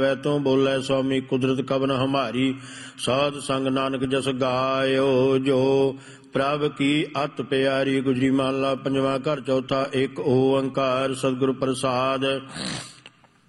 ਵੈ ਤੂੰ ਬੋਲੇ ਸੁਆਮੀ ਕੁਦਰਤ ਕਵਨ ਹਮਾਰੀ। ਸਾਧ ਸੰਗ ਨਾਨਕ ਜਸ ਗਾਇਓ ਜੋ ਪ੍ਰਭ ਕੀ ਅਤ ਪਿਆਰੀ। ਗੁਜਰੀ ਮਹਲਾ ਪੰਜਵਾਂ ਘਰ ਚੌਥਾ। ਇੱਕ ਓੰਕਾਰ ਸਤਿਗੁਰ ਪ੍ਰਸਾਦ।